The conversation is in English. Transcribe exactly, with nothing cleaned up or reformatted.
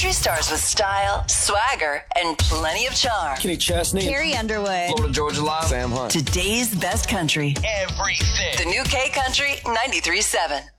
Country stars with style, swagger, and plenty of charm. Kenny Chesney. Carrie Underwood. Florida Georgia Line. Sam Hunt. Today's best country. Everything. The new K Country ninety-three point seven.